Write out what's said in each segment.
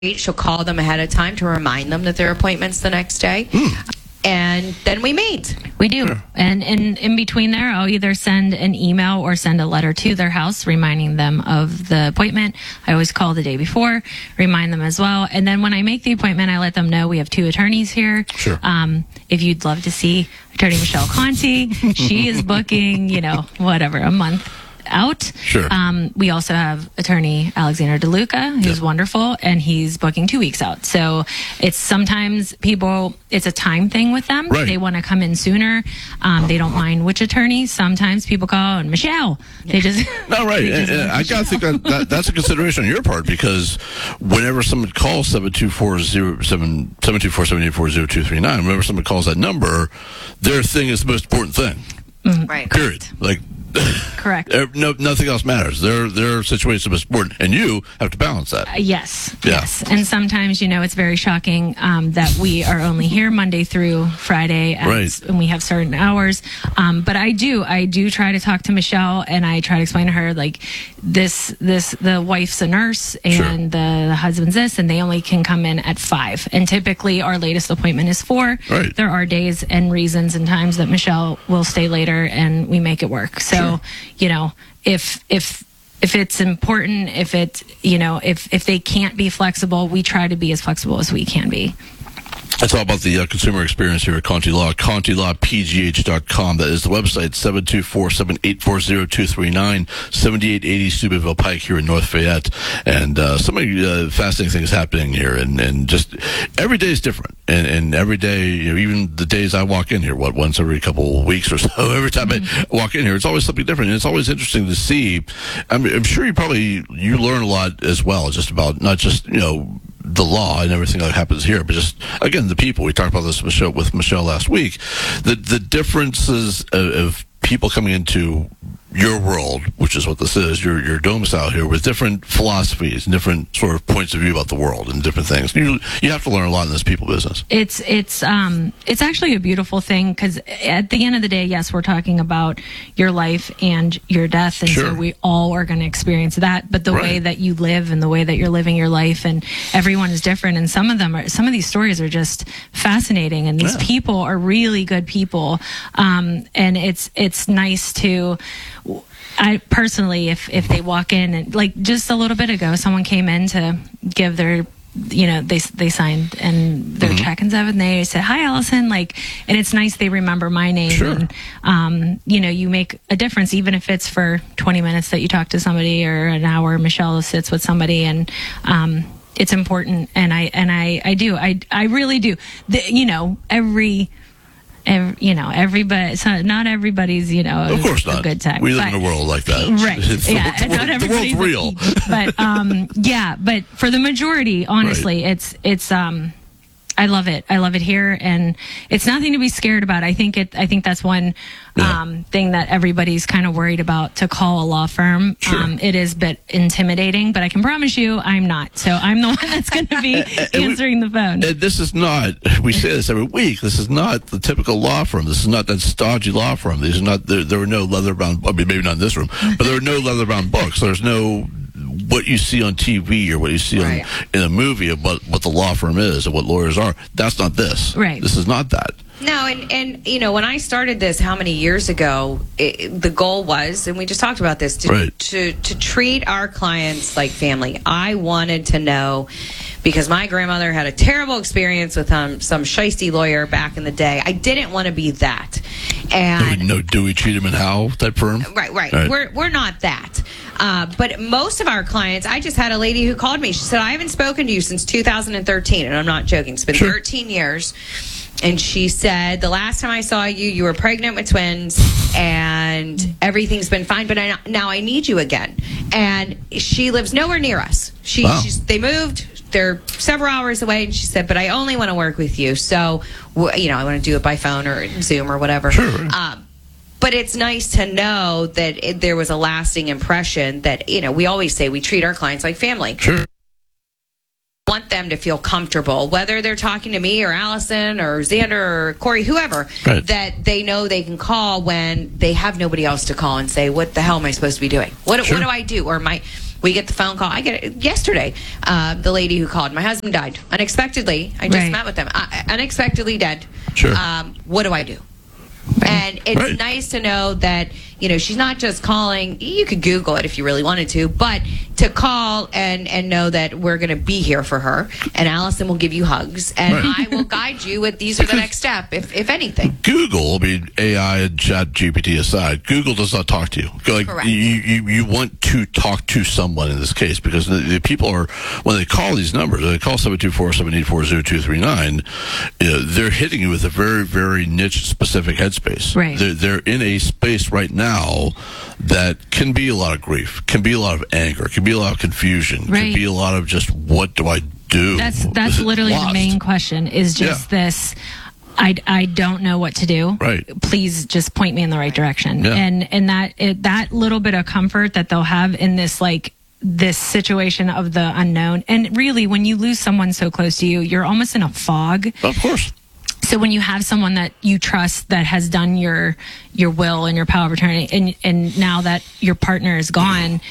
She'll call them ahead of time to remind them that their appointment's the next day. And then we meet. We do. And in between there, I'll either send an email or send a letter to their house reminding them of the appointment. I always call the day before, remind them as well. And then when I make the appointment, I let them know we have 2 attorneys here. Sure. If you'd love to see Attorney Michelle Conti, she is booking, a month out. Sure. We also have attorney Alexander DeLuca, who's wonderful, and he's booking 2 weeks out. So it's sometimes it's a time thing with them. Right. They want to come in sooner. They don't mind which attorney. Sometimes people call and Michelle. They just No, right. And I gotta think that's a consideration on your part, because whenever someone calls 724-784-0239, whenever someone calls that number, their thing is the most important thing. Right. Period. Correct. Nothing else matters. Their situation is most important, and you have to balance that. Yes. Yeah. Yes. And sometimes, it's very shocking that we are only here Monday through Friday, and we have certain hours. But I do try to talk to Michelle, and I try to explain to her, the wife's a nurse and the husband's this, and they only can come in at 5. And typically our latest appointment is 4. Right. There are days and reasons and times that Michelle will stay later, and we make it work. So, if it's important, if they can't be flexible, we try to be as flexible as we can be. It's all about the consumer experience here at Conti Law. ContiLawPGH.com. That is the website, 724-784-0239, 7880 Steubenville Pike here in North Fayette. And so many fascinating things happening here. And just every day is different. And every day, even the days I walk in here, once every couple of weeks or so, every time I walk in here, it's always something different. And it's always interesting to see. I'm sure you learn a lot as well, just about not just, the law and everything that happens here, but just, again, the people. We talked about this with Michelle last week. The differences of people coming into your world, which is what this is, your domicile here, with different philosophies and different sort of points of view about the world and different things. You have to learn a lot in this people business. It's actually a beautiful thing, because at the end of the day, yes, we're talking about your life and your death, and so we all are going to experience that. But the way that you live and the way that you're living your life, and everyone is different. And some of these stories are just fascinating, and these people are really good people. And it's nice to. I personally, if they walk in, and just a little bit ago, someone came in to give their, they signed and their check and stuff, and they said, "Hi, Allison," and it's nice they remember my name. And you make a difference, even if it's for 20 minutes that you talk to somebody, or an hour Michelle sits with somebody, and it's important. And I really do. Everybody. So not everybody's, of course not. A good time. We live in a world like that, right? Not everybody's the world's real. But but for the majority, honestly, it's I love it. I love it here, and it's nothing to be scared about. I think that's one thing that everybody's kind of worried about, to call a law firm. It is a bit intimidating, but I can promise you I'm not. So I'm the one that's going to be answering the phone. And this is not, we say this every week, this is not the typical law firm. This is not that stodgy law firm. These are not, there were no leather-bound, maybe not in this room, but there are no leather-bound books. There's no what you see on TV or what you see in a movie of what the law firm is and what lawyers are. That's not this. Right. This is not that. No, and when I started this, how many years ago, the goal was, and we just talked about this, to treat our clients like family. I wanted to know, because my grandmother had a terrible experience with some shiesty lawyer back in the day. I didn't want to be that. And no Dewey, Cheatham and Howe type firm? Right. We're not that. But most of our clients, I just had a lady who called me. She said, "I haven't spoken to you since 2013. And I'm not joking. It's been 13 years. And she said, "The last time I saw you, you were pregnant with twins, and everything's been fine, but now I need you again." And she lives nowhere near us. They moved. They're several hours away, and she said, "But I only want to work with you. So, I want to do it by phone or Zoom or whatever." But it's nice to know that there was a lasting impression that, we always say we treat our clients like family. Want them to feel comfortable, whether they're talking to me or Allison or Xander or Corey, whoever, that they know they can call when they have nobody else to call and say, "What the hell am I supposed to be doing? What do I do?" Or We get the phone call. I get it yesterday. The lady who called, my husband died unexpectedly. I just met with him. Unexpectedly dead. Sure. What do I do? And it's nice to know that, you know, she's not just calling. You could Google it if you really wanted to, but to call and know that we're going to be here for her, and Allison will give you hugs, and I will guide you with these are the next step, if anything. Google, I mean, AI and Chat GPT aside, Google does not talk to you. Like, correct. You want to talk to someone in this case, because the people are, when they call these numbers, they call 724-784-0239, they're hitting you with a very, very niche specific headspace. Right. They're in a space right now that can be a lot of grief, can be a lot of anger, can be a lot of confusion, can be a lot of just, what do I do? That's literally the main question, is just this, I don't know what to do. Right. Please just point me in the right direction. Yeah. And that little bit of comfort that they'll have in this, like, this situation of the unknown. And really, when you lose someone so close to you, you're almost in a fog. Of course. So when you have someone that you trust that has done your will and your power of attorney, and now that your partner is gone,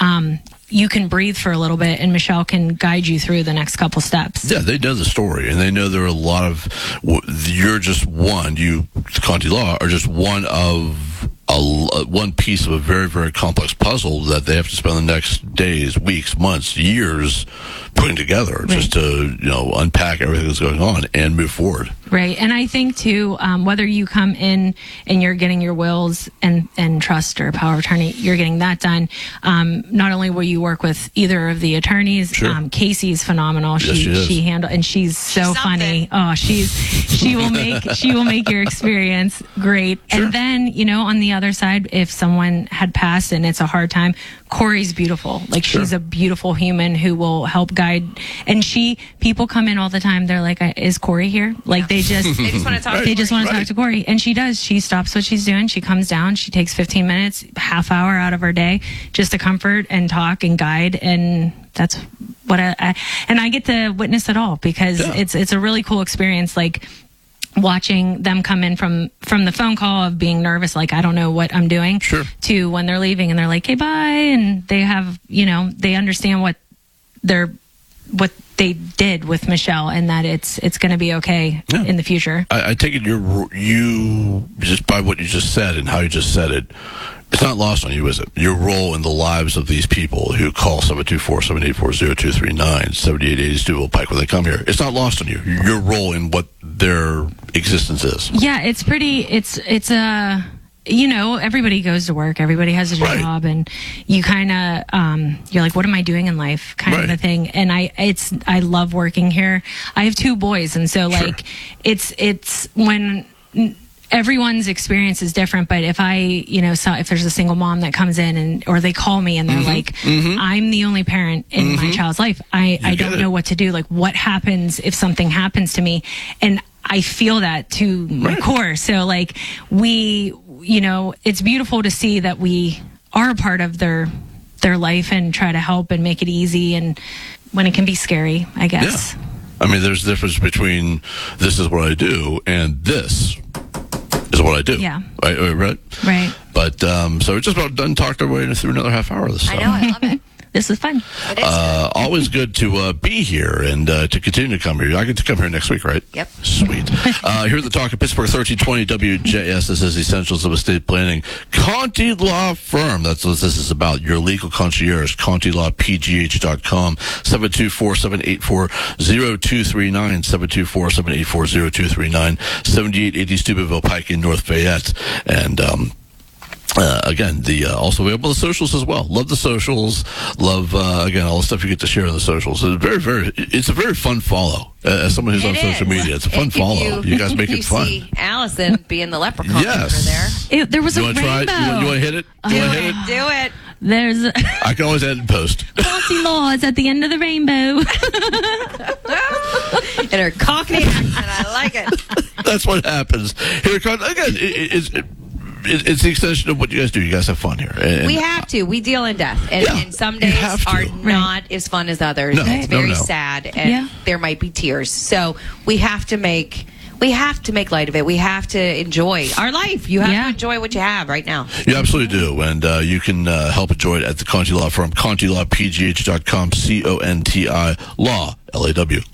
you can breathe for a little bit, and Michelle can guide you through the next couple steps. Yeah, they know the story, and they know there are a lot of, you're just one, you, Conti Law, are just one of one piece of a very, very complex puzzle that they have to spend the next days, weeks, months, years putting together just to, unpack everything that's going on and move forward. Right. And I think, too, whether you come in and you're getting your wills and trust or power of attorney, you're getting that done. Not only will you work with either of the attorneys, Casey's phenomenal. She handled, and she's so funny. Oh, she will make your experience great. Sure. And then, on the other side, if someone had passed and it's a hard time, Corey's beautiful. Like, she's a beautiful human who will help guide. And people come in all the time. They're like, is Corey here? Like, they just want to talk. They just want to talk to Corey. And she does. She stops what she's doing. She comes down. She takes 15 minutes, half hour out of her day just to comfort and talk and guide. And that's what I get to witness it all, because it's a really cool experience. Like, watching them come in from the phone call of being nervous, like, I don't know what I'm doing, to when they're leaving and they're like, hey, bye. And they have, they understand what they did with Michelle, and that it's going to be okay in the future. I take it you just by what you just said and how you just said it, it's not lost on you, is it? Your role in the lives of these people who call 724-784-0239, 7880 Steubenville Pike when they come here. It's not lost on you. Your role in what their existence is. Yeah, it's pretty. It's everybody goes to work. Everybody has a job, and you kind of you're like, what am I doing in life, kind of a thing. And I love working here. I have 2 boys, and so like it's when everyone's experience is different. But if if there's a single mom that comes in or they call me and they're like, I'm the only parent in my child's life. I don't know what to do. Like, what happens if something happens to me? And I feel that to my core. So like it's beautiful to see that we are a part of their life and try to help and make it easy, and when it can be scary, I guess. Yeah. I mean, there's a difference between this is what I do and this is what I do. Yeah. Right? Right. But, so we're just about done talking our way through another half hour of this stuff. I know, I love it. This is fun. It is always good to be here and to continue to come here. I get to come here next week, right? Yep. Sweet. Here at the Talk of Pittsburgh, 1320 WJS. This is Essentials of Estate Planning. Conti Law Firm. That's what this is about. Your legal concierge. ContiLawPGH.com. 724-784-0239. 724-784-0239. 7880 Steubenville Pike in North Fayette. And, again, also available the socials as well. Love the socials. Love again all the stuff you get to share on the socials. It's a very fun follow. As someone who's on social media, it's a fun follow. You guys make it fun. See Allison being the leprechaun over there. There was a rainbow. You want to hit it? Do it. There's. I can always add and post. Conti Law is at the end of the rainbow. In her Cockney accent, I like it. That's what happens here. Again, it's the extension of what you guys do. You guys have fun here. And we have to. We deal in death. And some days are not as fun as others. No, it's very sad. And there might be tears. So we have to make we have to make light of it. We have to enjoy our life. You have to enjoy what you have right now. You absolutely do. And you can help enjoy it at the Conti Law Firm, ContiLawPGH.com, CONTI Law, LAW.